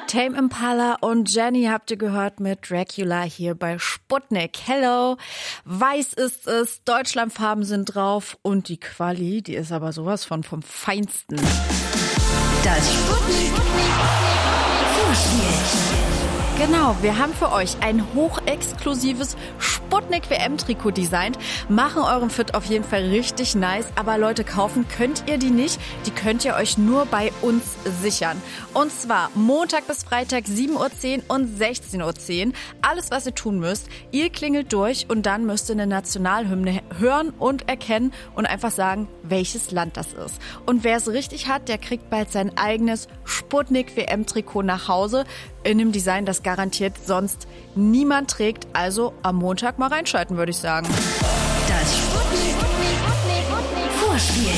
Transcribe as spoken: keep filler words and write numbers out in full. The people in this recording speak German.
Tame Impala und Jenny habt ihr gehört mit Dracula hier bei Sputnik. Hello, weiß ist es, Deutschlandfarben sind drauf und die Quali, die ist aber sowas von vom Feinsten. Das Sputnik Vorspiel. Genau, wir haben für euch ein hochexklusives Sputnik-W M-Trikot designt. Machen euren Fit auf jeden Fall richtig nice. Aber Leute, kaufen könnt ihr die nicht. Die könnt ihr euch nur bei uns sichern. Und zwar Montag bis Freitag sieben Uhr zehn und sechzehn Uhr zehn. Alles, was ihr tun müsst, ihr klingelt durch und dann müsst ihr eine Nationalhymne hören und erkennen und einfach sagen, welches Land das ist. Und wer es richtig hat, der kriegt bald sein eigenes Sputnik-W M-Trikot nach Hause. In einem Design, das garantiert sonst niemand trägt. Also am Montag mal reinschalten, würde ich sagen. Das Sputnik Vorspiel.